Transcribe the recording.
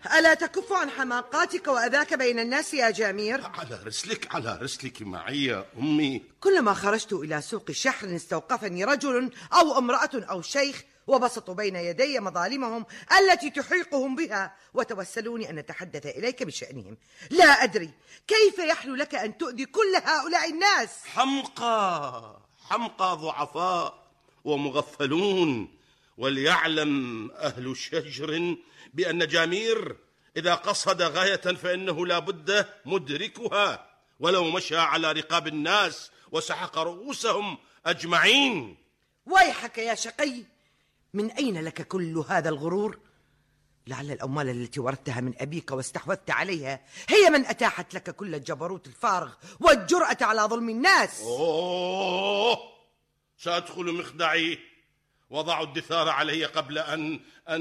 ألا تكف عن حماقاتك وأذاك بين الناس يا جامير؟ على رسلك معي يا أمي. كلما خرجت إلى سوق شحر استوقفني رجل أو امرأة أو شيخ وبسطوا بين يدي مظالمهم التي تحيقهم بها وتوسلوني أن أتحدث إليك بشأنهم. لا أدري كيف يحلو لك أن تؤذي كل هؤلاء الناس. حمقى ضعفاء ومغفلون. وليعلم أهل شجر بأن جامير إذا قصد غاية فإنه لا بد مدركها، ولو مشى على رقاب الناس وسحق رؤوسهم أجمعين. ويحك يا شقي، من أين لك كل هذا الغرور؟ لعل الأموال التي وردتها من أبيك واستحوذت عليها هي من أتاحت لك كل الجبروت الفارغ والجرأة على ظلم الناس. سأدخل مخدعي وضع الدثار علي قبل أن